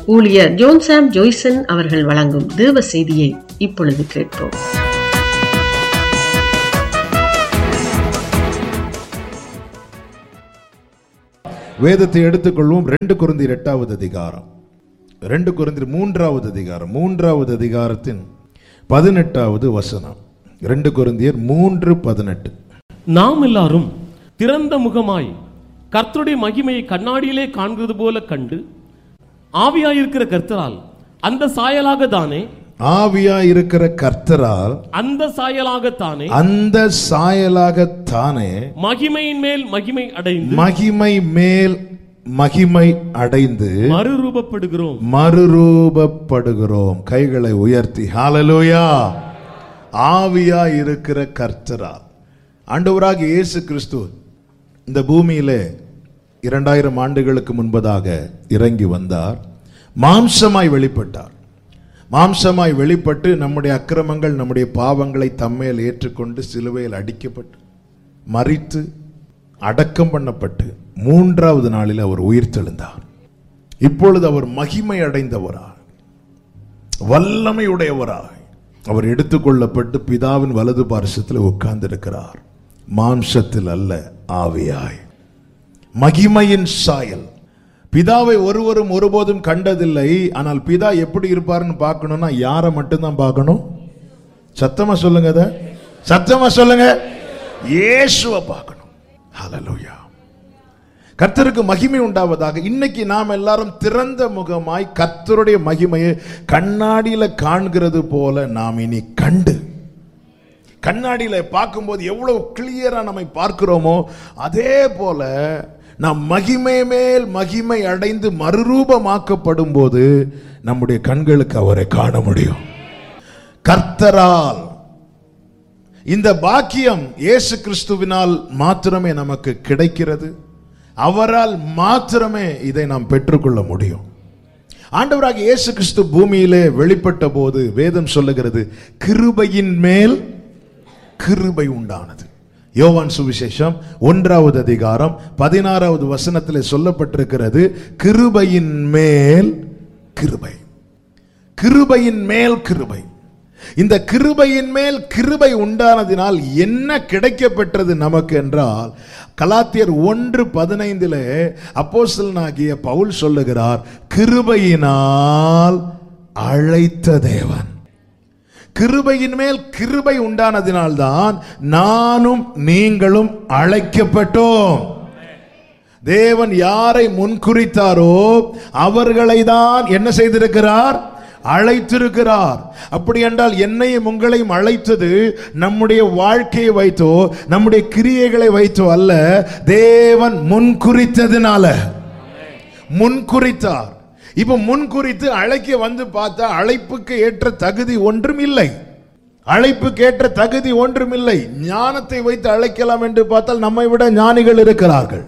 ஊழியர் ஜோன் சாம் ஜோய்சன் அவர்கள் வழங்கும் தேவ செய்தியை இப்பொழுது கேட்போம். வேதத்தை எடுத்துக்கொள்வோம். 2 கொரிந்தியர் 8வது அதிகாரம், 2 கொரிந்தியர் 3வது அதிகாரம், 3வது அதிகாரத்தின் 18வது வசனம். 2 கொரிந்தியர் 3:18. நாம் எல்லாரும் திறந்த முகமாய் கர்த்தருடைய மகிமையை கண்ணாடியிலே காண்கிறது போல கண்டு ஆவியாயிருக்கிற கர்த்தரால் அந்த சாயலாகத்தானே, ஆவியாயிருக்கிற கர்த்தரால் அந்த சாயலாகத்தானே, அந்த சாயலாகத்தானே மகிமையின் மேல் மகிமை அடைந்து, மகிமை மேல் மகிமை அடைந்து மறுரூபப்படுகிறோம். கைகளை உயர்த்தி ஹல்லேலூயா. ஆவியாயிருக்கிற கர்த்தரால் ஆண்டவராகிய இயேசு கிறிஸ்து இந்த பூமியிலே 2000 ஆண்டுகளுக்கு முன்பதாக இறங்கி வந்தார். மாம்சமாய் வெளிப்பட்டார். மாம்சமாய் வெளிப்பட்டு நம்முடைய அக்கிரமங்கள், நம்முடைய பாவங்களை தம்மேல் ஏற்றுக்கொண்டு சிலுவையில் அடிக்கப்பட்டு மரித்து அடக்கம் பண்ணப்பட்டு 3வது நாளில் அவர் உயிர்த்தெழுந்தார். இப்பொழுது அவர் மகிமை அடைந்தவராய், வல்லமையுடையவராய் அவர் எடுத்துக்கொள்ளப்பட்டு பிதாவின் வலது பார்சத்தில் உட்கார்ந்திருக்கிறார். மாம்சத்தில் அல்ல, ஆவியாய். மகிமையின் சாயல். பிதாவை ஒருவரும் ஒருபோதும் கண்டதில்லை. ஆனால் பிதா எப்படி இருப்பாருன்னு பார்க்கணும்னா யாரை மட்டும்தான் பார்க்கணும்? சத்தமா சொல்லுங்க, சத்தமா சொல்லுங்க, இயேசுவை பார்க்கணும். ஹல்லேலூயா. கர்த்தருக்கு மகிமை உண்டாவதாக. இன்னைக்கு நாம் எல்லாரும் திறந்த முகமாய் கர்த்தருடைய மகிமையை கண்ணாடியில காண்கிறது போல நாம் இனி கண்டு, கண்ணாடியில பார்க்கும்போது எவ்வளவு கிளியரா நம்மை பார்க்கிறோமோ அதே போல நாம் மகிமை மேல் மகிமை அடைந்து மறுரூபமாக்கப்படும் போது நம்முடைய கண்களுக்கு அவரை காண முடியும். கர்த்தரால் இந்த பாக்கியம் இயேசு கிறிஸ்துவினால் மாத்திரமே நமக்கு கிடைக்கிறது. அவரால் மாத்திரமே இதை நாம் பெற்றுக்கொள்ள முடியும். ஆண்டவராகிய இயேசு கிறிஸ்து பூமியிலே வெளிப்பட்ட போது வேதம் சொல்லுகிறது, கிருபையின் மேல் கிருபை உண்டானது. யோவான் சுவிசேஷம் 1வது அதிகாரம் 16வது வசனத்திலே சொல்லப்பட்டிருக்கிறது, கிருபையின் மேல் கிருபை, கிருபையின் மேல் கிருபை. இந்த கிருபையின் மேல் கிருபை உண்டானதினால் என்ன கிடைக்கப்பெற்றது நமக்கு என்றால், கலாத்தியர் 1:15 அப்போஸ்தலனாகிய பவுல் சொல்லுகிறார், கிருபையினால் அழைத்த தேவன். கிருபையின் மேல் கிருபை உண்டானதினால்தான் நானும் நீங்களும் அழைக்கப்பட்டோம். தேவன் யாரை முன்குறித்தாரோ அவர்களை தான் என்ன செய்திருக்கிறார்? அழைத்திருக்கிறார். அப்படி என்றால் என்னையும் உங்களையும் அழைத்தது நம்முடைய வாழ்க்கையை வைத்தோ நம்முடைய கிரியைகளை வைத்தோ அல்ல, தேவன் முன்குறித்ததினால. முன்குறித்தார். இப்ப முன்குறித்து அழைக்க வந்து பார்த்தா அழைப்புக்கு ஏற்ற தகுதி ஒன்றும் இல்லை. அழைப்புக்கு ஏற்ற தகுதி ஒன்றும் இல்லை. ஞானத்தை வைத்து அழைக்கலாம் என்று பார்த்தால் நம்மை விட ஞானிகள் இருக்கிறார்கள்.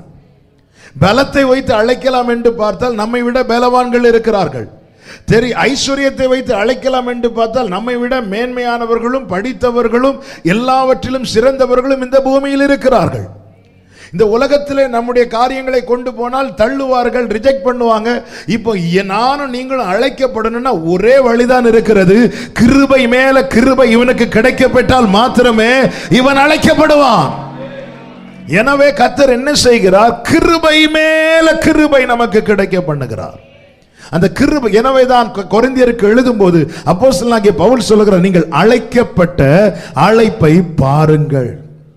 பலத்தை வைத்து அழைக்கலாம் என்று பார்த்தால் நம்மை விட பலவான்கள் இருக்கிறார்கள். ஐஸ்வர்யத்தை வைத்து அழைக்கலாம் என்று பார்த்தால் நம்மை விட மேன்மையானவர்களும் படித்தவர்களும் எல்லாவற்றிலும் சிறந்தவர்களும் இந்த பூமியில் இருக்கிறார்கள். இந்த உலகத்திலே நம்முடைய காரியங்களை கொண்டு போனால் தள்ளுவார்கள், ரிஜெக்ட் பண்ணுவாங்க. இப்போ நானும் நீங்களும் அழைக்கப்படணும்னா ஒரே வழிதான் இருக்கிறது, கிருபை மேல கிருபை இவனுக்கு கிடைக்கப்பட்டால் மாத்திரமே இவன் அழைக்கப்படுவான். எனவே கர்த்தர் என்ன செய்கிறார்? கிருபை மேல கிருபை நமக்கு கிடைக்க பண்ணுகிறார். அந்த கிருபை. எனவேதான் கொரிந்தியருக்கு எழுதும் போது அப்போஸ்தலனாகிய பவுல் சொல்லுகிறார், நீங்கள் அழைக்கப்பட்ட அழைப்பை பாருங்கள்.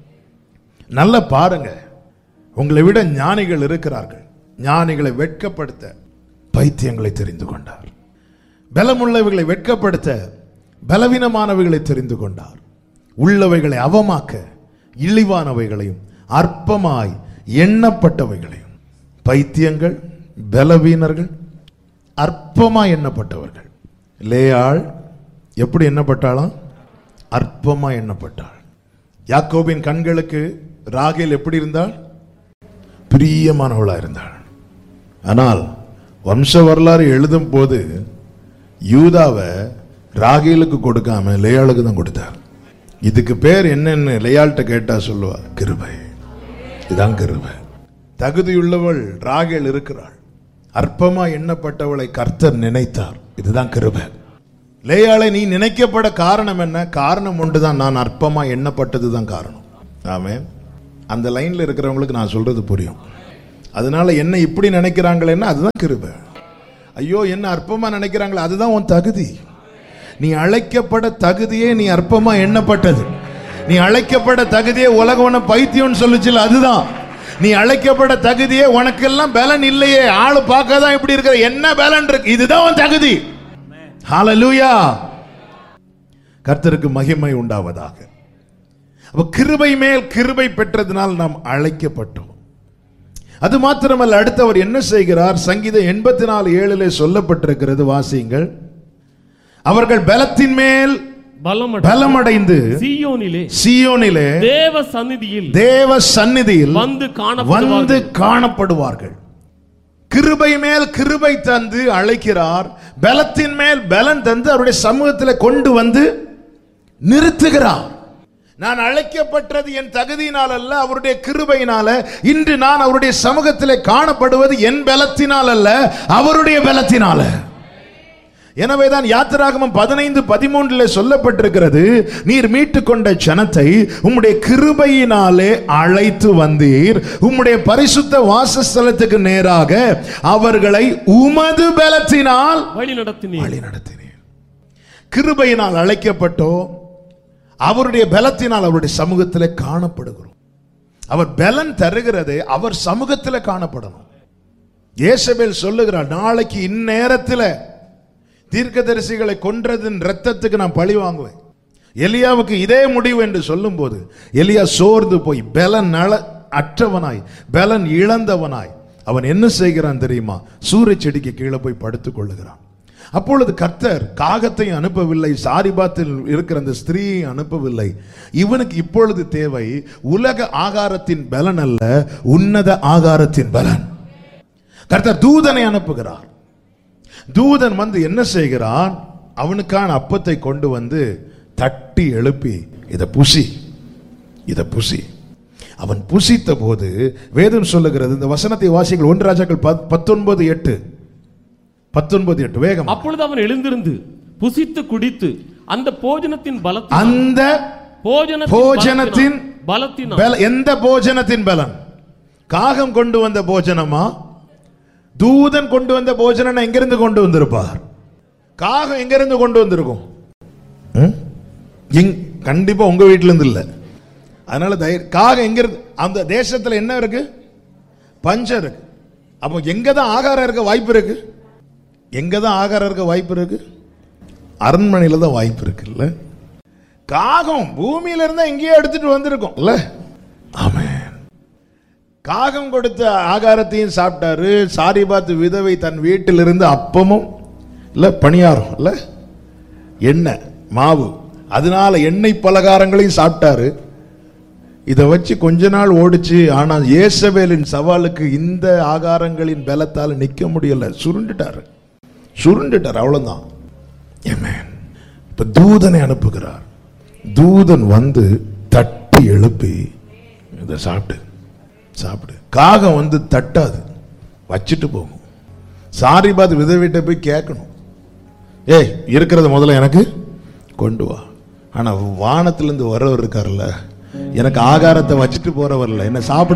நல்ல பாருங்க. உங்களை விட ஞானிகள் இருக்கிறார்கள். ஞானிகளை வெட்கப்படுத்த பைத்தியங்களை தெரிந்து கொண்டார். பலமுள்ளவைகளை வெட்கப்படுத்த பலவீனமானவைகளை தெரிந்து கொண்டார். உள்ளவைகளை அவமாக்க இழிவானவைகளையும் அற்பமாய் எண்ணப்பட்டவைகளையும். பைத்தியங்கள், பலவீனர்கள், அற்பமாய் எண்ணப்பட்டவர்கள். லேயாள் எப்படி எண்ணப்பட்டாளாம்? அற்பமாய் எண்ணப்பட்டாள். யாக்கோபின் கண்களுக்கு ராகேல் எப்படி இருந்தாள்? பிரியமானவளா இருந்தாள். ஆனால் வம்ச வரலாறு எழுதும் போது யூதாவை ராகேலுக்கு கொடுக்காம லேயாளுக்கு தான் கொடுத்தார். இதுக்கு பேர் என்னன்னு லேயாள்கிட்ட கேட்டா சொல்லுவா, கிருபை. இதான் கிருபை. தகுதியுள்ளவள் ராகேல் இருக்கிறாள். அற்பமா எண்ணப்பட்டவளை கர்த்தர் நினைத்தார். இதுதான் கிருபை. லேயாளை நீ நினைக்கப்பட காரணம் என்ன? காரணம் ஒன்றுதான், நான் அற்பமா எண்ணப்பட்டதுதான் காரணம். ஆமென். அந்த லைன்ல இருக்கிறவங்களுக்கு நான் சொல்றது புரியும். அதனால என்ன இப்படி நினைக்கிறாங்களேன்னா அதுதான் கிருபை. ஐயோ என்ன அற்பமா நினைக்கிறாங்களே, அதுதான் உன் தகுதி. நீ அழைக்கப்பட தகுதியே நீ அற்பமா எண்ணப்பட்டது. நீ அழைக்கப்பட தகுதியே உலகம் உன்னை பைத்தியம் சொல்லுச்சுல, அதுதான். நீ அழைக்கப்பட தகுதியே உனக்கெல்லாம் பலன் இல்லையே, ஆளு பார்க்கதான் இப்படி இருக்கிற, என்ன பலன் இருக்கு, இதுதான் உன் தகுதி. ஹல்லேலூயா. கர்த்தருக்கு மகிமை உண்டாவதாக. அப்ப கிருபை மேல் கிருபை பெற்றதனால் நாம் அழைக்கப்பட்டோம். அது மாத்திரமல்ல, அடுத்தவர் என்ன செய்கிறார்? சங்கீதம் 84:7 சொல்லப்பட்டிருக்கிறது, வாசியுங்கள். அவர்கள் பலத்தின் மேல் பலமடைந்து சீயோனிலே தேவ சந்நிதியில் வந்து காணப்படுவார்கள். கிருபை மேல் கிருபை தந்து அழைக்கிறார், பலத்தின் மேல் பலன் தந்து அவருடைய சமூகத்தில் கொண்டு வந்து நிறுத்துகிறார். நான் அழைக்கப்பட்டது என் தகுதியினால் அல்ல, அவருடைய கிருபையினால. இன்று நான் அவருடைய சமூகத்தில் காணப்படுவது என் பலத்தினால் அல்ல, அவருடைய பலத்தினால. எனவேதான் யாத்திராகமம் 15:13 சொல்லப்பட்டிருக்கிறது, நீர் மீட்டுக் கொண்ட ஜனத்தை உம்முடைய கிருபையினாலே அழைத்து வந்தீர், உம்முடைய பரிசுத்த வாசஸ்தலத்துக்கு நேராக அவர்களை உமது பலத்தினால் வழி நடத்தினீர். கிருபையினால் அழைக்கப்பட்டோம், அவருடைய பலத்தினால் அவருடைய சமூகத்தில் காணப்படுகிறோம். அவர் பலன் தருகிறது, அவர் சமூகத்தில் காணப்படணும். யேசபேல் சொல்லுகிறார், நாளைக்கு இந்நேரத்தில் தீர்க்கதரிசிகளை கொன்றதின் இரத்தத்துக்கு நான் பழி வாங்குவேன். எலியாவுக்கு இதே முடிவு என்று சொல்லும் போது எலியா சோர்ந்து போய் பலன் அற்றவனாய் பலன் இழந்தவனாய் அவன் என்ன செய்கிறான் தெரியுமா? சூரிய செடிக்கு கீழே போய் படுத்துக் கொள்ளுகிறான். அப்பொழுது கர்த்தர் காகத்தை அனுப்பவில்லை, சாரிபாத்தில் இருக்கிற அந்த ஸ்திரீயை அனுப்பவில்லை. இவனுக்கு இப்பொழுது தேவை உலக ஆகாரத்தின் பலன் அல்ல, உன்னத ஆகாரத்தின் பலன். கர்த்தர் தூதனை அனுப்புகிறார். தூதன் வந்து என்ன செய்கிறான்? அவனுக்கான அப்பத்தை கொண்டு வந்து தட்டி எழுப்பி, இதை புசி, இதை புசி. அவன் புசித்த போது வேதம் சொல்லுகிறது, இந்த வசனத்தை வாசிகள் 1 ராஜாக்கள் 19:8 வேகம். அப்பொழுது அவன் எழுந்திருந்து புசித்து குடித்து அந்த போஜனத்தின் பலத்தினால், அந்த போஜனத்தின் பலத்தினால். எந்த போஜனத்தின் பலன்? காகம் கொண்டு வந்த போஜனமா? தூதன் கொண்டு வந்த போஜனம் எங்கிருந்து கொண்டு வந்திருப்பார்? காகம் எங்கிருந்து கொண்டு வந்திருக்கும்? கண்டிப்பா உங்க வீட்டில இருந்து இல்ல. அதனால காகம் எங்கிருந்து? அந்த தேசத்துல என்ன இருக்கு? பஞ்சம் இருக்கு. அப்போ எங்கதான் ஆகாரம் இருக்க வாய்ப்பு இருக்கு? எங்கதான் ஆகாரம் இருக்க வாய்ப்பு இருக்கு? அரண்மனையில தான் வாய்ப்பு இருக்கு இல்ல? காகம் பூமியில இருந்தா எங்கேயோ எடுத்துட்டு வந்திருக்கும் இல்ல? ஆமென். காகம் கொடுத்த ஆகாரத்தையும் சாப்பிட்டாரு. சாரிபாத் விதவை தன் வீட்டிலிருந்து அப்பமும் இல்ல பணியாரம் இல்ல எண்ணெய் மாவு, அதனால எண்ணெய் பலகாரங்களையும் சாப்பிட்டாரு. இதை வச்சு கொஞ்ச நாள் ஓடிச்சு. ஆனால் யேசபேலின் சவாலுக்கு இந்த ஆகாரங்களின் பலத்தால் நிற்க முடியல. சுருண்டுட்டாரு. அவ்வளவுதான். இப்ப தூதனை அனுப்புகிறார். தூதன் வந்து தட்டி எழுப்பி, இதை சாப்பிடு. காகம் வந்து தட்டாது, வச்சுட்டு போகும். சாரிபாத் விதவிட்ட போய் கேட்கணும், ஏய் இருக்கிறத முதல்ல எனக்கு கொண்டு வா. ஆனா வானத்திலிருந்து வரவர் இருக்கார்ல, எனக்கு ஆகாரத்தை வச்சுட்டு போறவர் இல்ல, என்னை சாப்பிட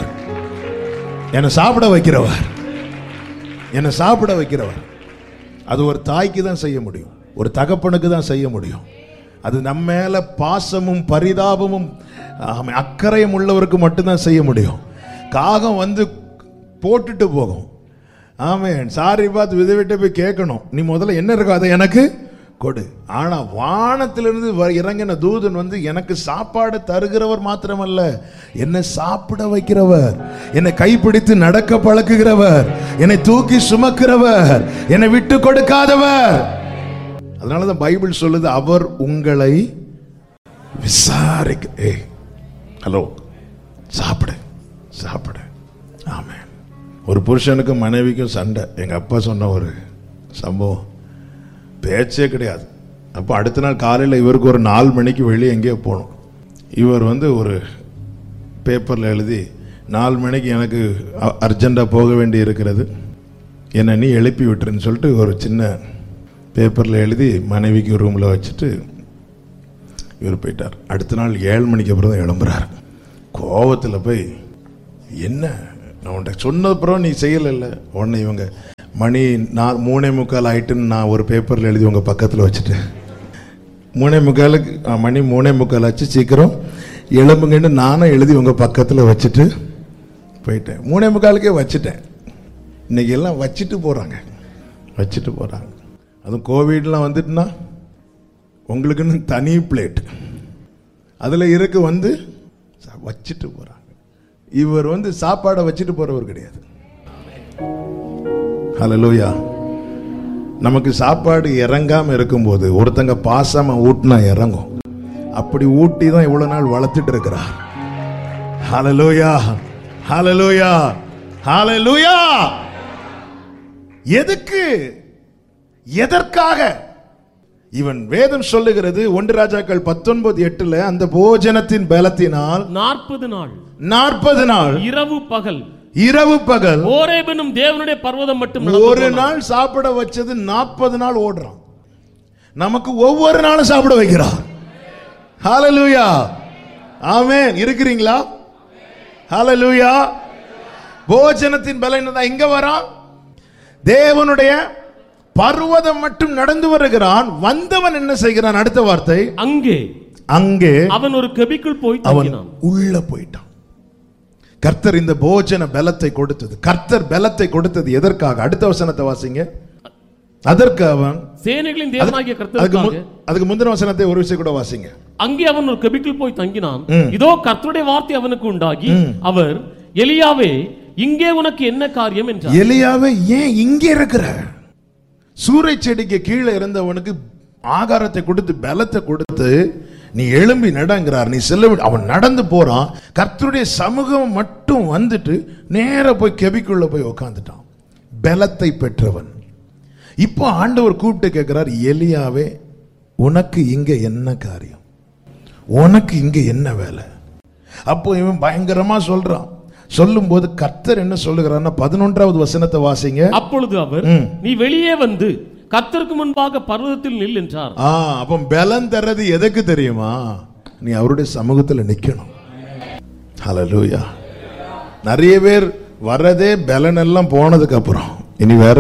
வைக்கிறவர். அது ஒரு தாய்க்கு தான் செய்ய முடியும், ஒரு தகப்பனுக்கு தான் செய்ய முடியும். அது நம்ம மேல பாசமும் பரிதாபமும் அக்கறையும் உள்ளவருக்கு மட்டும்தான் செய்ய முடியும். காகம் வந்து போட்டுட்டு போகும். ஆமென். சாரிபாத் விதவிட்ட போய் கேட்கணும், நீ முதல்ல என்ன இருக்கோ அதை எனக்கு கொடு. ஆனா வானத்திலிருந்து இறங்கின தூதன் வந்து எனக்கு சாப்பாடு தருகிறவர் மாத்திரமல்ல, என்னை சாப்பிட வைக்கிறவர், என்னை கைப்பிடித்து நடக்க பழக்குகிறவர், என்னை தூக்கி சுமக்கிறவர், என்னை விட்டு கொடுக்காதவர். அதனாலதான் பைபிள் சொல்லுது, அவர் உங்களை விசாரிக்க. ஹலோ, சாப்பிடு. ஆமென். ஒரு புருஷனுக்கும் மனைவிக்கும் சண்டை. எங்க அப்பா சொன்ன ஒரு சம்பவம், பேச்சே கிடையாது. அப்போ அடுத்த நாள் காலையில் இவருக்கு ஒரு 4 மணிக்கு வெளியே எங்கேயோ போகணும். இவர் வந்து ஒரு பேப்பரில் எழுதி, 4 மணிக்கு எனக்கு அர்ஜென்ட்டாக போக வேண்டி இருக்கிறது, என்னை நீ எழுப்பி விட்டுருன்னு சொல்லிட்டு ஒரு சின்ன பேப்பரில் எழுதி மனைவிக்கு ரூமில் வச்சுட்டு இவர் போயிட்டார். அடுத்த நாள் 7 மணிக்கு அப்புறம் தான் எழும்புறார். கோவத்தில் போய், என்ன நான் உன்கிட்ட சொன்னதுக்கப்புறம் நீ செய்யலைல்ல. உடனே இவங்க மணி 3:45 ஆயிட்டுன்னு நான் ஒரு பேப்பரில் எழுதி உங்கள் பக்கத்தில் வச்சுட்டு 3:45 மணி 3:45 ஆச்சு, சீக்கிரம் எழும்புங்கன்னு நானும் எழுதி உங்கள் பக்கத்தில் வச்சுட்டு போயிட்டேன். 3:45 வச்சுட்டேன். இன்னைக்கு எல்லாம் வச்சுட்டு போகிறாங்க. அதுவும் கோவிட்லாம் வந்துட்டுனா உங்களுக்குன்னு தனி பிளேட் அதில் இருக்கு வந்து வச்சுட்டு போகிறாங்க. இவர் வந்து சாப்பாடை வச்சுட்டு போகிறவர் கிடையாது. ஹல்லேலூயா. நமக்கு சாப்பாடு இறங்காம இருக்கும்போது ஒருத்தங்க பாசமா ஊட்டினா இறங்கும். அப்படி ஊட்டி தான் இவ்வளவு நாள் வளர்த்துட்டு இருக்கிறார். ஹல்லேலூயா, ஹல்லேலூயா, ஹல்லேலூயா. எதுக்கு, எதற்காக? இவன் வேதம் சொல்லுகிறது 1 ராஜாக்கள் 19:8 அந்த போஜனத்தின் பலத்தினால் 40 நாள் இரவு பகல் ஓரேபெனும் தேவனுடைய பர்வதம் மட்டும் ஒரு நாள் சாப்பிட வச்சது 40 நாள் ஓடுறான். நமக்கு ஒவ்வொரு நாளும் சாப்பிட வைக்கிறார். ஹல்லேலூயா, ஆமென். இருக்கிறீங்களா? ஹல்லேலூயா. போஜனத்தின் பலன் இங்க வரான். தேவனுடைய பர்வதம் மட்டும் நடந்து வருகிறான். வந்தவன் என்ன செய்கிறான்? அடுத்த வார்த்தை, அங்கே அவன் ஒரு கெபிக்குள் போய் தங்கினான். உள்ள போயிட்டான். கர்த்தர் இந்த போஜன பலத்தை கொடுத்தது. கர்த்தர் பலத்தை கொடுத்தது எதற்காக? அடுத்த வசனத்தை வாசிங்க. அதற்கு அவன் சேனைகளின் தேவனாகிய கர்த்தருக்காக. அதுக்கு முந்தின வசனத்தை ஒரு விஷயம் கூட வாசிங்க. அங்கே அவன் ஒரு கெபிக்குள் போய் தங்கினான். இதோ கர்த்தருடைய வார்த்தை அவனுக்கு உண்டாகி, அவர், எலியாவே, இங்கே உனக்கு என்ன காரியம் என்றார். எலியாவே, ஏன் இங்கே இருக்கிற? சூரை செடிக்கு கீழே இருந்தவனுக்கு ஆகாரத்தை கொடுத்து பலத்தை கொடுத்து நீ எழும்பி நடங்கிறார். நீ செல்ல. அவன் நடந்து போறான். கர்த்தருடைய சமூகம் மட்டும் வந்துட்டு நேர போய் கெபிக்குள்ள போய் உட்காந்துட்டான். பலத்தை பெற்றவன். இப்போ ஆண்டவர் கூப்பிட்டு கேட்கிறார், எலியாவே, உனக்கு இங்க என்ன காரியம்? உனக்கு இங்க என்ன வேலை? அப்போ இவன் பயங்கரமா சொல்றான். சொல்லும் போது கர்த்தர் என்ன சொல்லுகிறார்னா 11வது வசனத்தை வாசிங்க. அப்பொழுது அவர், நீ வெளியே வந்து கர்த்தருக்கு முன்பாக பர்வதத்தில் நில் என்றார். அப்ப பலன் தர்றது எதுக்கு தெரியுமா? நீ அவருடைய சமூகத்தில் நிக்கணும். ஹல்லேலூயா. நிறைய பேர் வரதே பலன் எல்லாம் போனதுக்கு அப்புறம். இனி வேற.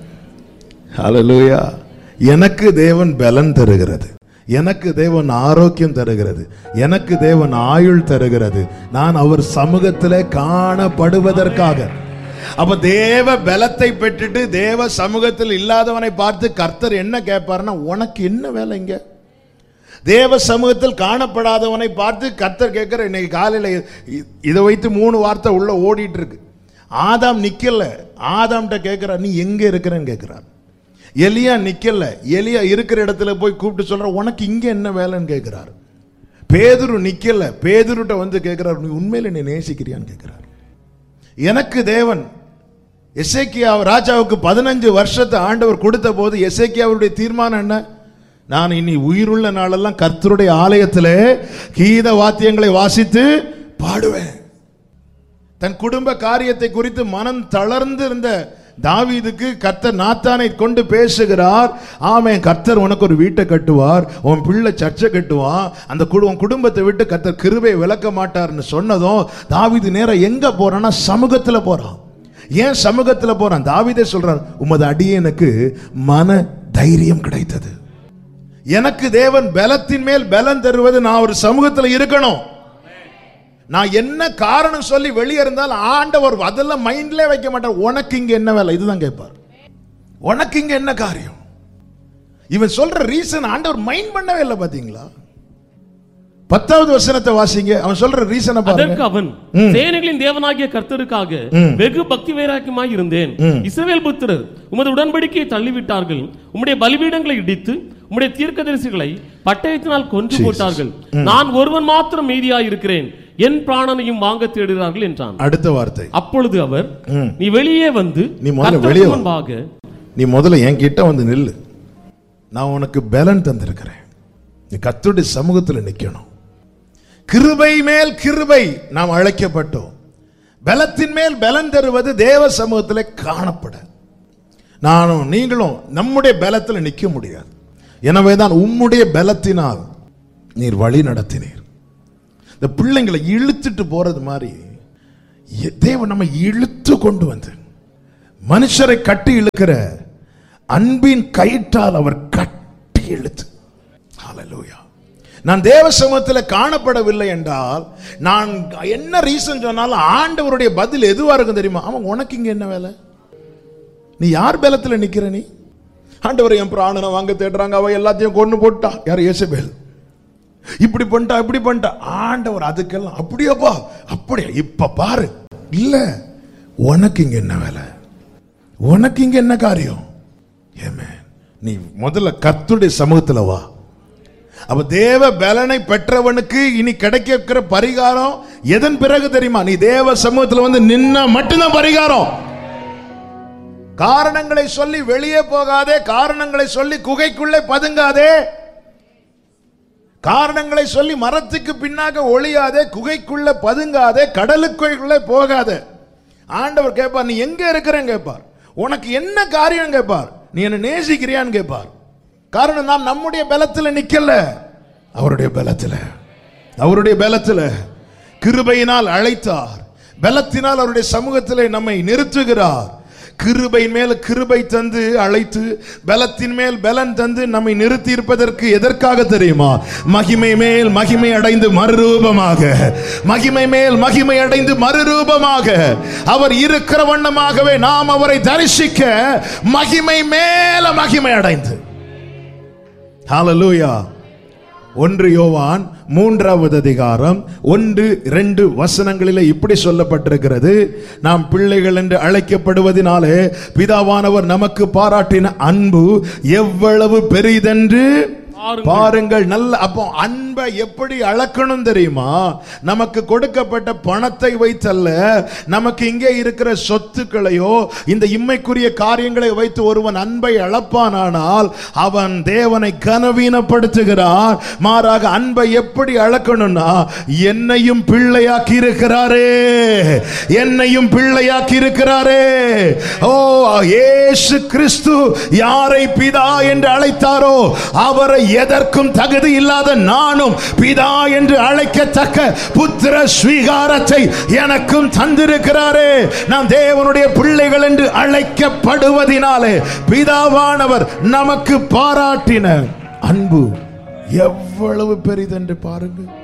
ஹல்லேலூயா. எனக்கு தேவன் பலன் தருகிறது, எனக்கு தேவன் ஆரோக்கியம் தருகிறது, எனக்கு தேவன் ஆயுள் தருகிறது. நான் அவர் சமூகத்திலே காணப்படுவதற்காக. அப்ப தேவ பலத்தை பெற்றுட்டு தேவ சமூகத்தில் இல்லாதவனை பார்த்து கர்த்தர் என்ன கேட்பார்னா, உனக்கு என்ன வேலை இங்க? தேவ சமூகத்தில் காணப்படாதவனை பார்த்து கர்த்தர் கேட்கிற. இன்னைக்கு காலையில இதை வைத்து 3 வார்த்தை உள்ள ஓடிட்டு இருக்கு. ஆதாம் நிக்கல. ஆதாம்கிட்ட கேட்கிறார், நீ எங்க இருக்கிறன்னு கேட்கிறார். எலியா நிக்கல. எலியா இருக்கிற இடத்துல போய் கூப்பிட்டு சொல்ற, உனக்கு இங்க என்ன வேலைன்னு கேட்கிறார். பேதுரு நிக்கல. பேதுருட்ட வந்து கேட்கிறார், நீ உண்மையில நீ நேசிக்கிறியான்னு கேட்கிறார். எனக்கு தேவன் எசேக்கியா ராஜாவுக்கு 15 வருஷத்தை ஆண்டவர் கொடுத்த போது எசேக்கியாவுடைய தீர்மானம் என்ன? நான் இனி உயிருள்ள நாளெல்லாம் கர்த்தருடைய ஆலயத்திலே கீத வாத்தியங்களை வாசித்து பாடுவேன். தன் குடும்ப காரியத்தை குறித்து மனம் தளர்ந்து இருந்த தாவீதுக்கு கர்த்தர் நாத்தானை கொண்டு பேசுகிறார். ஆமென். கர்த்தர் உனக்கு ஒரு வீட்டை கட்டுவார், உன் பிள்ளை சர்ச்சை கட்டுவான், அந்த குடும்பத்தை விட்டு கர்த்தர் கிருபை விலக்க மாட்டார்னு சொன்னதும் தாவீது நேரம் எங்க போறான்னா சமூகத்துல போறான். ஏன் சமூகத்துல போறான்? தாவீதே சொல்றார், உமது அடியேனுக்கு மன தைரியம் கிடைத்தது. எனக்கு தேவன் பலத்தின் மேல் பலன் தருவது நான் ஒரு சமூகத்துல இருக்கணும். நான் என்ன காரணம் சொல்லி வெளியே இருந்தால் ஆண்டவர் அதெல்லாம் மைண்ட்ல வைக்க மாட்டார். உனக்கு இங்க என்ன வேலை? இதுதான் கேட்பார். உனக்கு இங்க என்ன காரியம்? இவன் சொல்ற ரீசன் ஆண்டவர் மைண்ட் பண்ணவே இல்லை. பாத்தீங்களா? 10வது வசனத்தை வாசிங்க. அவன் சொல்ற ரீசனை பாருங்க. அதற்கு அவன், சேனைகளின் தேவனாகிய கர்த்தருக்காக வெகு பக்தி வைராக்கியமாய் இருந்தேன். இஸ்ரவேல் புத்திரர் உமது உடன்படிக்கையை தள்ளிவிட்டார்கள், உம்முடைய பலிபீடங்களை இடித்து உம்முடைய தீர்க்கதரிசிகளை பட்டயத்தினால் கொன்று போட்டார்கள். நான் ஒருவன் மாத்திரம் மீதியாய் இருக்கிறேன், என் பிராணனையும் வாங்க தேடுகிறார்கள் என்றான். அடுத்த வார்த்தை. அப்பொழுது அவர், நீ வெளியே வந்து நீ முதல்ல என் கிட்ட வந்து நில்லு. நான் உனக்கு பலன் தந்திருக்கிறேன். நீ கர்த்தருடைய சமூகத்தில் நிக்கணும். கிருபை மேல் கிருபை நாம் அழைக்கப்பட்டோம். பலத்தின் மேல் பலன் தருவது தேவ சமூகத்தில் காணப்பட. நானும் நீங்களும் நம்முடைய பலத்தில் நிற்க முடியாது. எனவேதான் உம்முடைய பலத்தினால் நீர் வழி நடத்தினீர். இந்த பிள்ளைங்களை இழுத்துட்டு போறது மாதிரி தேவன் நம்ம இழுத்து கொண்டு வந்து மனுஷரை கட்டி இழுக்கிற அன்பின் கயிற்றால் அவர் கட்டி இழுத்து. ஹல்லேலூயா. நான் தேவ சமூகத்தில் காணப்படவில்லை என்றால் நான் என்ன ரீசன் சொன்னாலும் ஆண்டவருடைய பதில் எதுவா இருக்கும் தெரியுமா? அவன் உனக்கு இங்க என்ன வேலை? நீ யார் பலத்தில் நிக்கிற? நீ ஆண்டவரை என் பிராணனை வாங்க தேடுறாங்க, அவ எல்லாத்தையும் கொண்டு போட்டா. யார்? யேசபேல். இப்படி பண்ணிட்டா இப்படி பண்ணிட்டா. ஆண்டவர் அதுக்கெல்லாம் அப்படியாப்பா அப்படியா? இப்ப பாரு, இல்ல உனக்கு இங்க என்ன வேலை? உனக்கு இங்க என்ன காரியம்? நீ முதல்ல கர்த்தருடைய சமூகத்தில் வா. அப்ப தேவ பலனை பெற்றவனுக்கு இனி கிடைக்கிற பரிகாரம் எதன் பிறகு தெரியுமா? நீ தேவ சமூகத்தில் வந்து நின்ன மட்டும்தான் பரிகாரம். காரணங்களை சொல்லி வெளியே போகாதே, காரணங்களை சொல்லி குகைக்குள்ளே பதுங்காதே, காரணங்களை சொல்லி மரத்துக்கு பின்னாக ஒளியாதே, குகைக்குள்ள பதுங்காதே, கடலுக்குள்ளே போகாதே. ஆண்டவர் கேட்பார், நீ எங்க இருக்கிறேன்னு கேட்பார். உனக்கு என்ன காரியம் கேட்பார். நீ என்ன நேசிக்கிறியான்னு கேட்பார். காரணம் நாம் நம்முடைய பலத்தில் நிக்கல, அவருடைய பலத்தில். அவருடைய பலத்தில் கிருபையினால் அழைத்தார், பலத்தினால் அவருடைய சமூகத்திலே நம்மை நிறுத்துகிறார். கிருபை மேல் கிருபை தந்து அழைத்து பலத்தின் மேல் பலன் தந்து நம்மை நிறுத்தி இருப்பதற்கு எதற்காக தெரியுமா? மகிமை மேல் மகிமை அடைந்து மறுரூபமாக, மகிமை மேல் மகிமை அடைந்து மறுரூபமாக அவர் இருக்கிற வண்ணமாகவே நாம் அவரை தரிசிக்க மகிமை மேல மகிமை அடைந்து. ஹல்லேலூயா. 1 யோவான் 3வது அதிகாரம் 1-2 வசனங்களிலே இப்படி சொல்லப்பட்டிருக்கிறது. நாம் பிள்ளைகள் என்று அழைக்கப்படுவதினாலே பிதாவானவர் நமக்கு பாராட்டின அன்பு எவ்வளவு பெரிதென்று பாருங்கள். நல்ல அப்போ அன்பை எப்படி அளக்கணும் தெரியுமா? நமக்கு கொடுக்கப்பட்ட பணத்தை வைத்தல்ல, நமக்கு இங்கே இருக்கிற சொத்துக்களையோ இந்த இம்மைக்குரிய காரியங்களை வைத்து ஒருவன் அன்பை அளப்பானால் அவன் தேவனை கனவீனப்படுத்துகிறான். மாறாக அன்பை எப்படி அளக்கணும்னா, என்னையும் பிள்ளையாக்கி இருக்கிறாரே, என்னையும் பிள்ளையாக்கி இருக்கிறாரே. ஓ, இயேசு கிறிஸ்து யாரை பிதா என்று அழைத்தாரோ அவரை எதற்கும் தகுதி இல்லாத நானும் பிதா என்று அழைக்கத்தக்க புத்திர ஸ்வீகாரத்தை எனக்கும் தந்திருக்கிறாரே. நாம் தேவனுடைய பிள்ளைகள் என்று அழைக்கப்படுவதினாலே பிதாவானவர் நமக்கு பாராட்டின அன்பு எவ்வளவு பெரிதென்று பாருங்கள்.